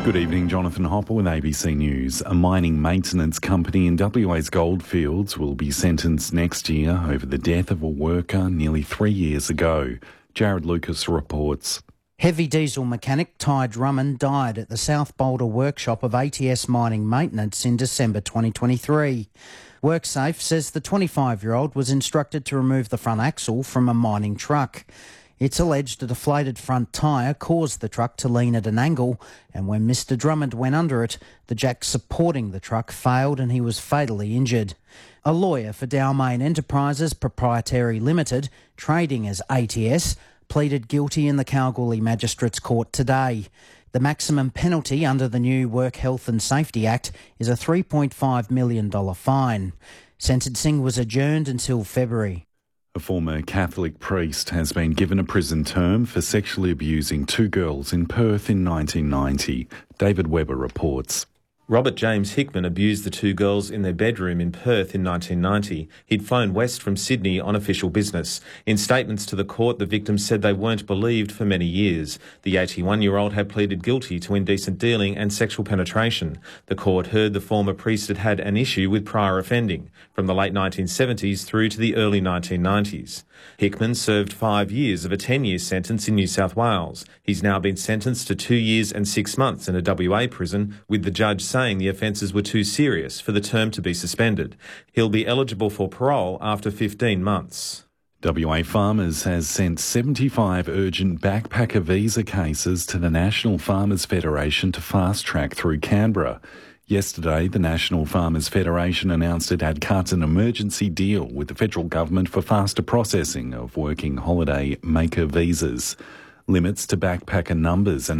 Good evening, Jonathan Hopper with ABC News. A mining maintenance company in WA's goldfields will be sentenced next year over the death of a worker nearly 3 years ago. Jared Lucas reports. Heavy diesel mechanic Ty Drummond died at the South Boulder workshop of ATS Mining Maintenance in December 2023. WorkSafe says the 25-year-old was instructed to remove the front axle from a mining truck. It's alleged a deflated front tyre caused the truck to lean at an angle, and when Mr Drummond went under it, the jack supporting the truck failed and he was fatally injured. A lawyer for Dowmain Enterprises Proprietary Limited, trading as ATS, pleaded guilty in the Kalgoorlie Magistrates Court today. The maximum penalty under the new Work Health and Safety Act is a $3.5 million fine. Sentencing was adjourned until February. A former Catholic priest has been given a prison term for sexually abusing two girls in Perth in 1990. David Webber reports. Robert James Hickman abused the two girls in their bedroom in Perth in 1990. He'd flown west from Sydney on official business. In statements to the court, the victims said they weren't believed for many years. The 81-year-old had pleaded guilty to indecent dealing and sexual penetration. The court heard the former priest had had an issue with prior offending from the late 1970s through to the early 1990s. Hickman served 5 years of a 10-year sentence in New South Wales. He's now been sentenced to 2 years and 6 months in a WA prison, with the judge saying the offences were too serious for the term to be suspended. He'll be eligible for parole after 15 months. WA Farmers has sent 75 urgent backpacker visa cases to the National Farmers Federation to fast-track through Canberra. Yesterday, the National Farmers Federation announced it had cut an emergency deal with the federal government for faster processing of working holiday maker visas. Limits to backpacker numbers and